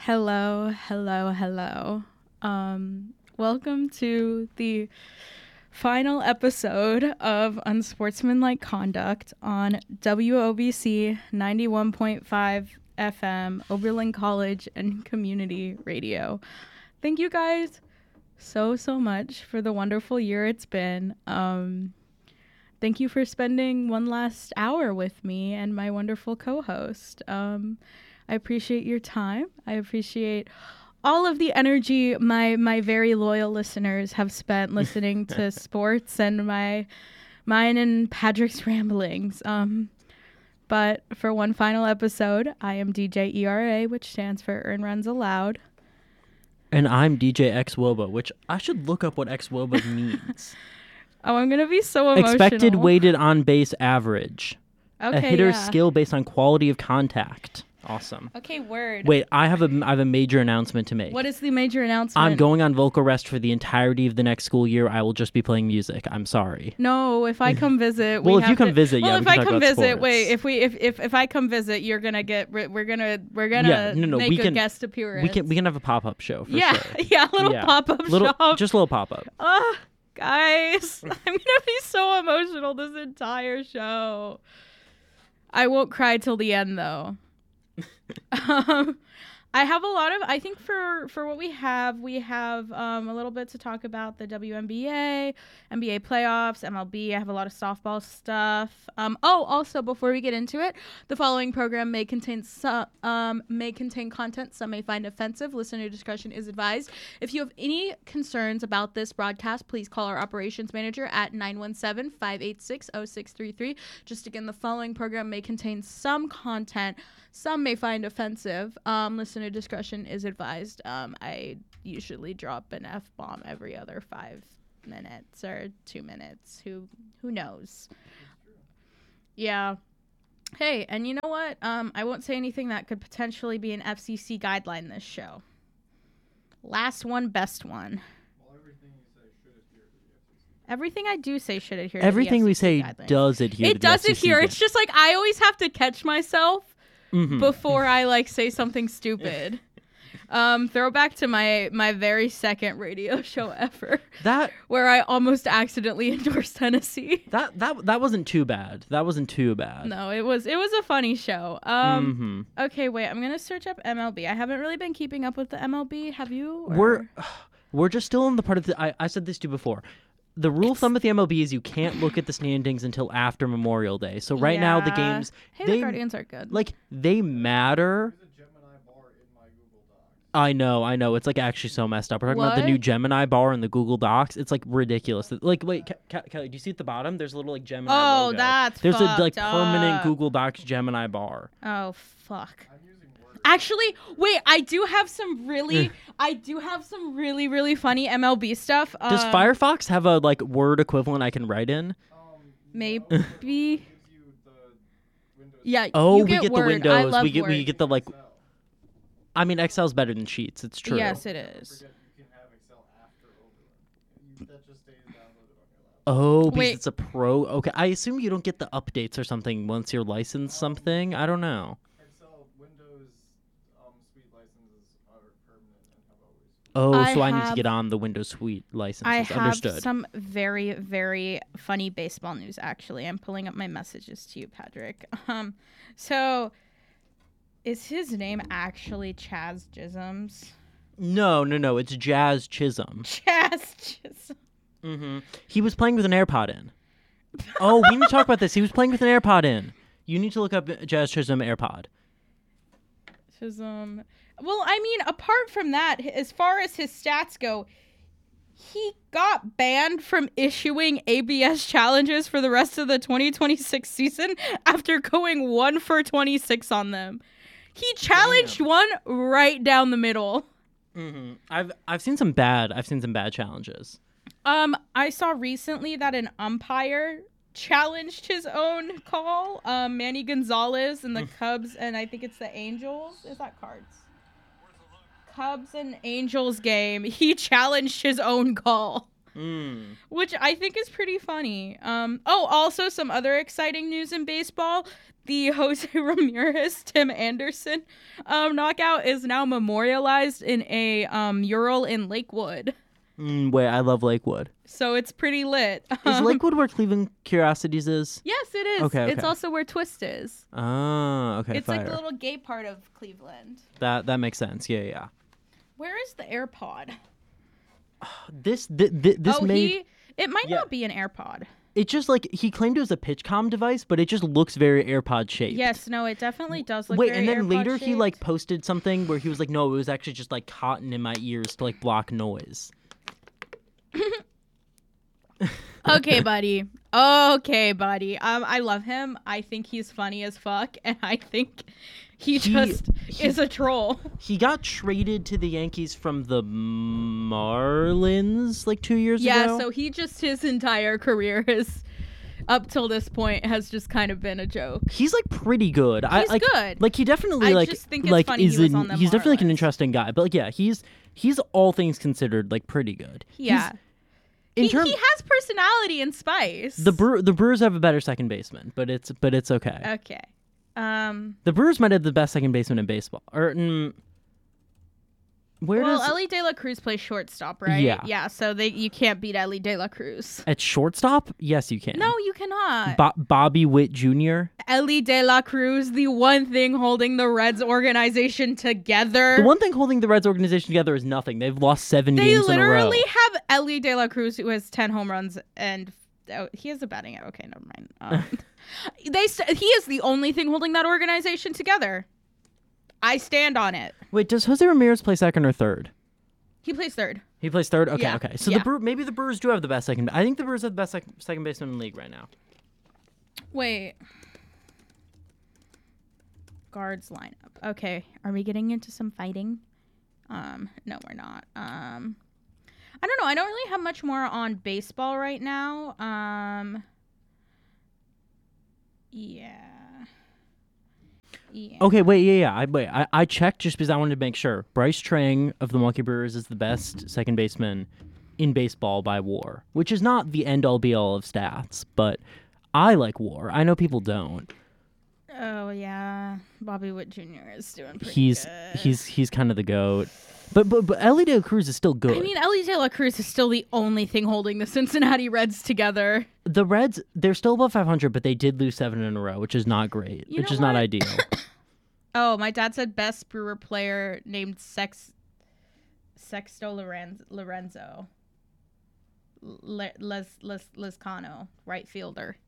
Hello, hello, hello. Welcome to the final episode of Unsportsmanlike Conduct on WOBC 91.5 FM, Oberlin College and Community Radio. Thank you guys so much for the wonderful year it's been. Thank you for spending one last hour with me and my wonderful co-host. I appreciate your time. I appreciate all of the energy my very loyal listeners have spent listening to sports and mine and Patrick's ramblings. But for one final episode, I am DJ ERA, which stands for Earn Runs Allowed. And I'm DJ XWOBA, which I should look up what XWOBA means. Oh, I'm going to be so emotional. Expected weighted on base average. Okay, a hitter's skill based on quality of contact. Awesome. Okay, word. Wait, I have a major announcement to make. What is the major announcement? I'm going on vocal rest for the entirety of the next school year. I will just be playing music. I'm sorry. No, if I come visit, well, if you come visit, yeah. Well, if I come visit, sports. wait, if I come visit, you're gonna get. We're gonna make a guest appearance. We can have a pop-up show. For yeah, sure. Yeah, a little pop-up shop. Just a little pop-up. Guys, I'm gonna be so emotional this entire show. I won't cry till the end though. I have a lot of, I think for what we have a little bit to talk about the WNBA, NBA playoffs, MLB. I have a lot of softball stuff. Also before we get into it, the following program may contain content some may find offensive. Listener discretion is advised. If you have any concerns about this broadcast, please call our operations manager at 917-586-0633. Just again, the following program may contain some content some may find offensive. Listener discretion is advised. I usually drop an F-bomb every other 5 minutes or 2 minutes. Who knows? Yeah. Hey, and you know what? I won't say anything that could potentially be an FCC guideline this show. Last one, best one. Everything I do say should adhere to the FCC Everything we say guidelines. Does adhere It does adhere. It's just like I always have to catch myself before I say something stupid. Throwback to my very second radio show ever. Where I almost accidentally endorsed Tennessee. That wasn't too bad. That wasn't too bad. No, it was a funny show. Okay, wait, I'm gonna search up MLB. I haven't really been keeping up with the MLB. Have you? We're just still in the part of I said this to you before. The rule of thumb with the MLB is you can't look at the standings until after Memorial Day. So now the games... the Guardians are good. They matter. There's a Gemini bar in my Google Docs. I know. It's actually so messed up. We're talking about the new Gemini bar in the Google Docs. It's ridiculous. Wait, Kelly, do you see at the bottom? There's a little Gemini logo. Oh, that's There's fucked a permanent Google Docs Gemini bar. Oh, fuck. Actually, wait, I do have some really funny MLB stuff. Does Firefox have a Word equivalent I can write in? Maybe. Yeah. Oh, we get the Windows. I love we Word. get the I mean, Excel's better than Sheets. It's true. Yes, it is. You can have Excel after Oberlin. That just stays downloaded on your laptop. Oh, because it's a pro. Okay, I assume you don't get the updates or something once you're licensed something. I don't know. Excel Windows Suite licenses are permanent and have always. So I need to get on the Windows Suite licenses. I have Understood. some very, very funny baseball news, actually. I'm pulling up my messages to you, Patrick. So, is his name actually Chaz Chisholms? No. It's Jazz Chisholm. Chaz Chisholm. Mm-hmm. He was playing with an AirPod in. Oh, we need to talk about this. He was playing with an AirPod in. You need to look up Jazz Chisholm AirPod. Chisholm. Well, I mean, apart from that, as far as his stats go, he got banned from issuing ABS challenges for the rest of the 2026 season after going 1 for 26 on them. He challenged one right down the middle. Mm-hmm. I've seen some bad challenges. I saw recently that an umpire challenged his own call. Manny Gonzalez and the Cubs, and I think it's the Angels. Is that Cards? Cubs and Angels game. He challenged his own call. which I think is pretty funny. Also some other exciting news in baseball. The Jose Ramirez Tim Anderson knockout is now memorialized in a mural in Lakewood. Wait, I love Lakewood. So it's pretty lit. Is Lakewood where Cleveland Curiosities is? Yes, it is. Okay. It's also where Twist is. Oh, okay. It's fire. like the little gay part of Cleveland. That makes sense. Yeah. Where is the AirPod? This It might Yeah. not be an AirPod. It just like he claimed it was a pitch comm device, but it just looks very AirPod shaped. Yes, no, it definitely does look Wait, very and then AirPod later he like shaped. posted something where he was like, no, it was actually just like cotton in my ears to like block noise. Okay, buddy. I love him. I think he's funny as fuck, and I think he just is a troll. He got traded to the Yankees from the Marlins like 2 years ago. Yeah, so he just his entire career is up till this point has just kind of been a joke. He's like pretty good. He's good. Like he definitely I like just think it's like funny is he was an, on the he's definitely like an Marlins. interesting guy. But like yeah, he's all things considered like pretty good. Yeah. In He terms has personality and spice. the Brewers have a better second baseman, but it's okay. Okay. The Brewers might have the best second baseman in baseball. Or where Well, does Ellie De La Cruz plays shortstop, right? Yeah. Yeah, so you can't beat Ellie De La Cruz. at shortstop? Yes, you can. No, you cannot. Bobby Witt Jr. Ellie De La Cruz, the one thing holding the Reds organization together. The one thing holding the Reds organization together is nothing. They've lost 7 They games in a row. literally have Ellie De La Cruz, who has 10 home runs, and he has a batting. Okay, never mind. He is the only thing holding that organization together. I stand on it. Wait, does Jose Ramirez play second or third? He plays third. He plays third? Okay, Yeah, okay. So yeah. maybe the Brewers do have the best second. I think the Brewers have the best second baseman in the league right now. Wait. Guards lineup. Okay, are we getting into some fighting? No, we're not. I don't know. I don't really have much more on baseball right now. Yeah. Okay, wait, yeah. I checked just because I wanted to make sure. Bryce Trang of the Milwaukee Brewers is the best second baseman in baseball by WAR, which is not the end-all be-all of stats, but I like WAR. I know people don't. Oh yeah, Bobby Witt Jr. is doing pretty He's good. he's kind of the GOAT. But Ellie De La Cruz is still good. I mean, Ellie De La Cruz is still the only thing holding the Cincinnati Reds together. The Reds, they're still above 500, but they did lose 7 in a row, which is not great. You Which know is not what? ideal. Oh, my dad said best Brewer player named Sexto Lorenzo. Lescano, right fielder.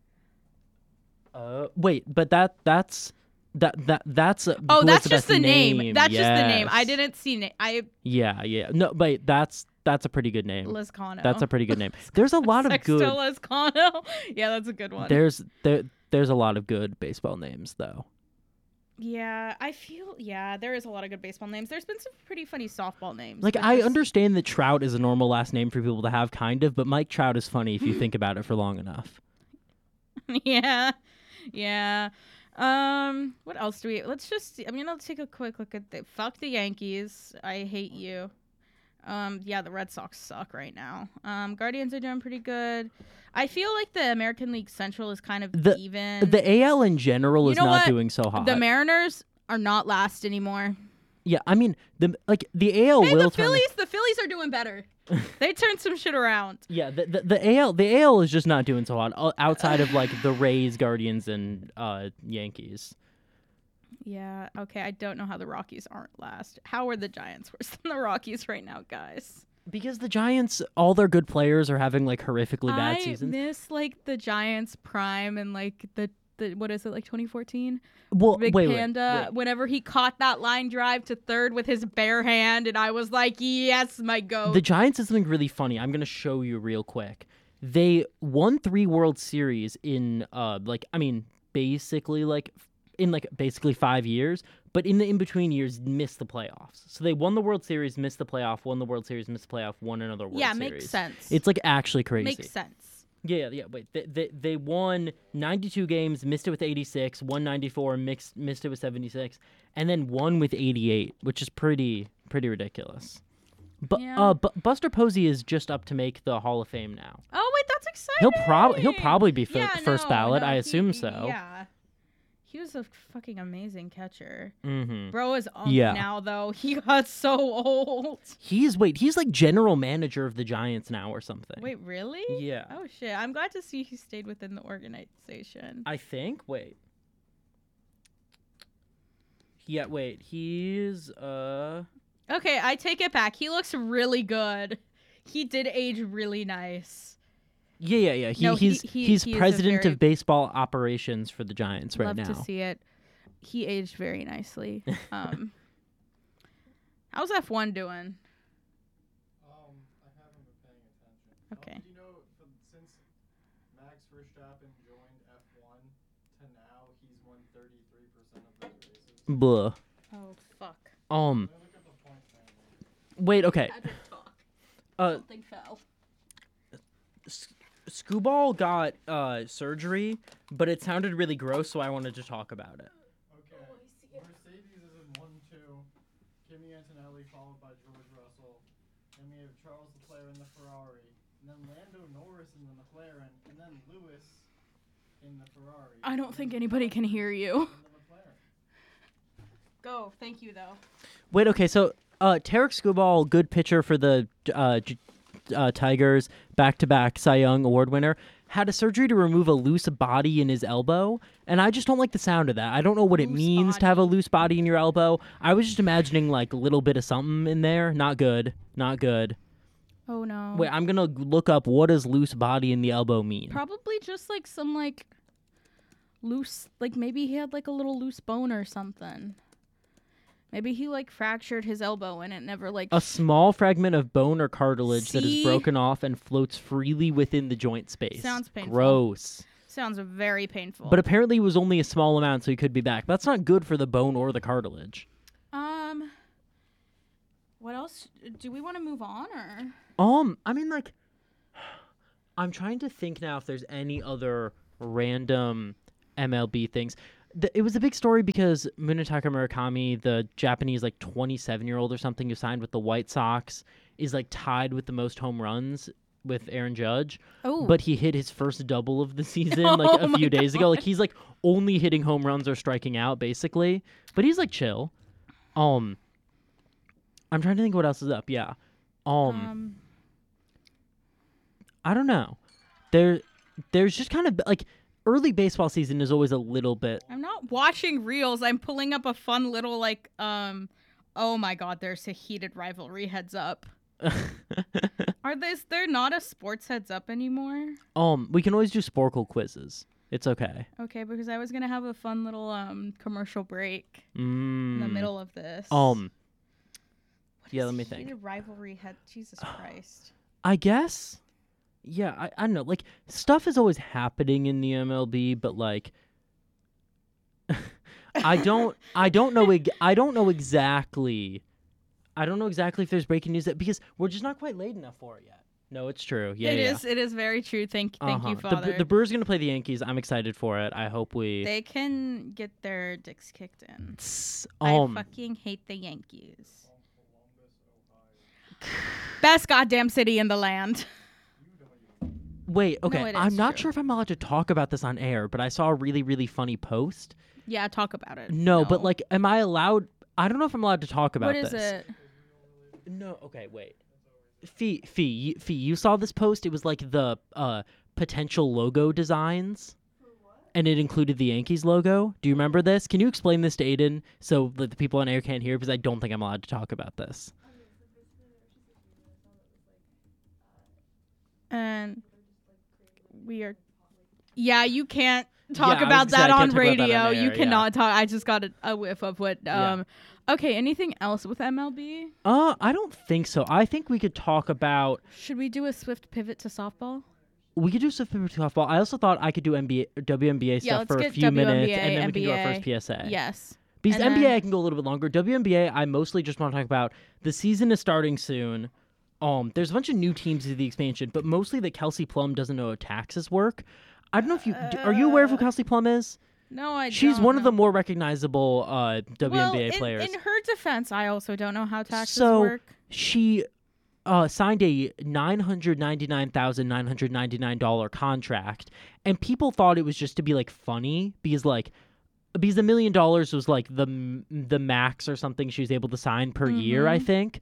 Wait, but that's Oh, who that's has the just best the name. That's just the name. I Yes. didn't see Yeah. No, wait, that's a pretty good name. Lescano. That's a pretty good name. There's a lot of Sexto good. Lescano. Yeah, that's a good one. There's a lot of good baseball names though. Yeah, there is a lot of good baseball names. There's been some pretty funny softball names. Like but I just- understand that Trout is a normal last name for people to have, kind of, but Mike Trout is funny if you think about it for long enough. Yeah. What else do we? Let's take a quick look at fuck the Yankees. I hate you. Yeah, the Red Sox suck right now. Guardians are doing pretty good. I feel like the American League Central is kind of even. The AL in general You is know not what? doing so hot. The Mariners are not last anymore. Yeah, I mean the AL Hey, will the turn. Phillies are doing better. They turned some shit around. Yeah, the AL is just not doing so hot outside of like the Rays, Guardians, and Yankees. Yeah, okay. I don't know how the Rockies aren't last. How are the Giants worse than the Rockies right now, guys? Because the Giants, all their good players are having like horrifically bad seasons. I miss like the Giants prime and like the what is it, like 2014? Well, Big wait, Panda, whenever he caught that line drive to third with his bare hand, and I was like, yes, my goat. The Giants did something really funny. I'm gonna show you real quick. They won 3 World Series in basically 5 years, but in the in-between years missed the playoffs. So they won the World Series, missed the playoff, won the World Series, missed the playoff, won another World Series. Makes sense. It's like actually crazy. Makes sense. Yeah. Wait, they won 92 games, missed it with 86, won 94, missed it with 76, and then won with 88, which is pretty ridiculous. But Yeah. Buster Posey is just up to make the Hall of Fame now. Oh wait, that's exciting. He'll probably be Yeah, first no, ballot. no, I assume he- so. Yeah. He was a fucking amazing catcher. Mm-hmm. Bro is Yeah. now though. He got so old. He's like general manager of the Giants now or something. Wait, really? Yeah. Oh shit! I'm glad to see he stayed within the organization. I think. Wait. Yeah. Wait. He's Okay, I take it back. He looks really good. He did age really nice. Yeah. No, He's he is a president very- of baseball operations for the Giants right Love now. to see it. He aged very nicely. How's F1 doing? I haven't been paying attention. Okay. You know, since Max Verstappen joined F1 to now, he's won 33% of those races. Blah. Oh fuck! Let me look at the points table. Wait. Okay. I didn't talk. Something fell. Scooball got surgery, but it sounded really gross, so I wanted to talk about it. Okay. Mercedes is in 1-2. Kimi Antonelli followed by George Russell. Then we have Charles Leclerc in the Ferrari. And then Lando Norris in the McLaren. And then Lewis in the Ferrari. I don't think anybody can hear you. In the McLaren. Go. Thank you though. Wait, okay, so Tarek Skubal, good pitcher for the Tigers, back-to-back Cy Young Award winner, had a surgery to remove a loose body in his elbow, and I just don't like the sound of that. I don't know what it Loose means to have a loose body in your elbow. I was just imagining like a little bit of something in there. Not good. Not good. Oh no. Wait, I'm gonna look up what does loose body in the elbow mean. Probably just like some like loose, like maybe he had like a little loose bone or something. Maybe he like fractured his elbow and it never like. A small fragment of bone or cartilage that is See? broken off and floats freely within the joint space. Sounds painful. Gross. Sounds very painful. But apparently it was only a small amount, so he could be back. That's not good for the bone or the cartilage. What else? Do we want to move on or? I mean, like, I'm trying to think now if there's any other random MLB things. It was a big story because Munetaka Murakami, the Japanese, like, 27-year-old or something who signed with the White Sox, is, like, tied with the most home runs with Aaron Judge. Oh. But he hit his first double of the season, like, a few days ago. Like, he's, like, only hitting home runs or striking out, basically. But he's, like, chill. I'm trying to think what else is up. Yeah. I don't know. There's just kind of like early baseball season is always a little bit. I'm not watching reels. I'm pulling up a fun little like oh my god, there's a heated rivalry heads up. They're not a sports heads up anymore? We can always do Sporkle quizzes. It's okay. Okay, because I was gonna have a fun little commercial break in the middle of this. Yeah, let me think. Heated rivalry head. Jesus Christ. I guess. Yeah, I don't know. Like stuff is always happening in the MLB, but like I don't know exactly if there's breaking news because we're just not quite late enough for it yet. No, it's true. Yeah, It is very true. Thank you, Father. The Brewers are gonna play the Yankees. I'm excited for it. I hope They can get their dicks kicked in. I I fucking hate the Yankees. Best goddamn city in the land. Wait, okay. it is I'm not true. sure if I'm allowed to talk about this on air, but I saw a really, really funny post. Yeah, talk about it. No, but like, am I allowed? I don't know if I'm allowed to talk about what is this. it? No, okay, wait. Fee, you saw this post? It was like the potential logo designs. And it included the Yankees logo. Do you remember this? Can you explain this to Aiden so that the people on air can't hear? Because I don't think I'm allowed to talk about this. And we are. Yeah, you can't talk Yeah, I was about gonna say, that I on can't talk about that radio. on You air, cannot talk. I just got a whiff of what. Yeah. Okay, anything else with MLB? I don't think so. I think we could talk about. Should we do a swift pivot to softball? We could do stuff for softball. I also thought I could do WNBA Yeah, stuff let's for a get few minutes, WNBA, and then we can do our NBA. first PSA. Yes. Because And NBA then- I can go a little bit longer. WNBA I mostly just want to talk about. The season is starting soon. There's a bunch of new teams in the expansion, but mostly that Kelsey Plum doesn't know how taxes work. I don't know if you are you aware of who Kelsey Plum is? No, I. She's don't one of the know. more recognizable WNBA well, players. In her defense, I also don't know how taxes So work. she signed a $999,999 contract, and people thought it was just to be like funny because $1 million was like the max or something she was able to sign per year, I think.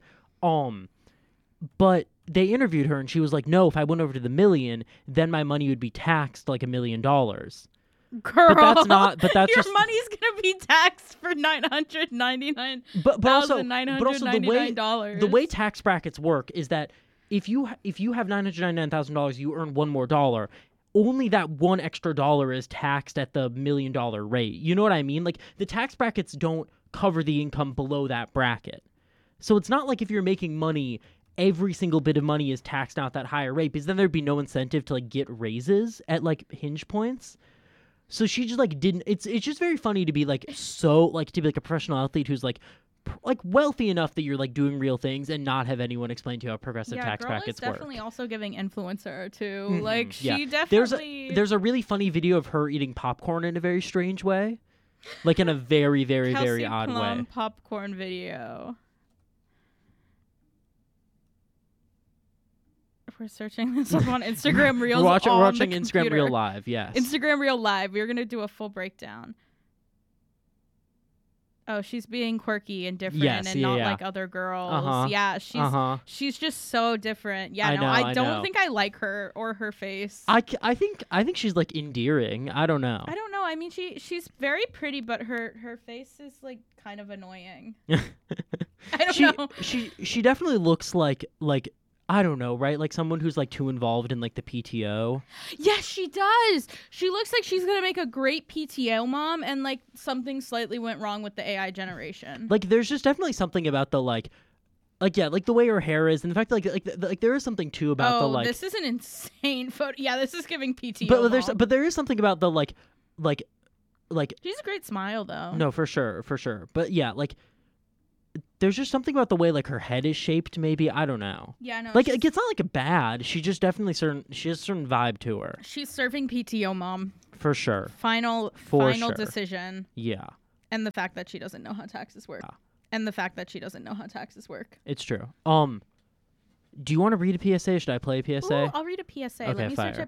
But they interviewed her and she was like, no, if I went over to the million, then my money would be taxed like $1 million. Girl, But that's your just money's gonna be taxed for $999,999. but also the way tax brackets work is that if you have $999,000, you earn one more dollar. Only that one extra dollar is taxed at the $1 million rate. You know what I mean? Like the tax brackets don't cover the income below that bracket. So it's not like if you're making money, every single bit of money is taxed out that higher rate, because then there'd be no incentive to like get raises at like hinge points. So she just like didn't. It's just very funny to be like to be like a professional athlete who's like wealthy enough that you're like doing real things and not have anyone explain to you how progressive tax brackets work. Definitely also giving influencer too. Mhm, Like she yeah. definitely. There's a really funny video of her eating popcorn in a very strange way, like in a very very Kelsey very odd Plum way. popcorn video. We're searching this up on Instagram Reels. We're on watching the Instagram computer. Reel Live. Yes. Instagram Reel Live. We're gonna do a full breakdown. Oh, she's being quirky and different, Yes, and yeah, not yeah. like other girls. Uh-huh. Yeah, she's just so different. Yeah, I don't know. think I like her or her face. I think she's like endearing. I don't know. I don't know. I mean, she's very pretty, but her face is like kind of annoying. I don't know. She definitely looks like I don't know, right? Like someone who's like too involved in like the PTO. Yes, she does. She looks like she's gonna make a great PTO mom, and like something slightly went wrong with the AI generation. Like there's just definitely something about the like the way her hair is, and the fact that like there is something too about the like. This is an insane photo. Yeah, this is giving PTO. But there is something about the like. She has a great smile though. No, for sure. But yeah, like. There's just something about the way like her head is shaped. Maybe I don't know. Yeah, no. Like it's not like a bad. She just definitely she has a certain vibe to her. She's serving PTO mom. For sure. Final sure. decision. Yeah. And the fact that she doesn't know how taxes work. It's true. Do you want to read a PSA? Should I play a PSA? Ooh, I'll read a PSA. Okay, Let me fire. search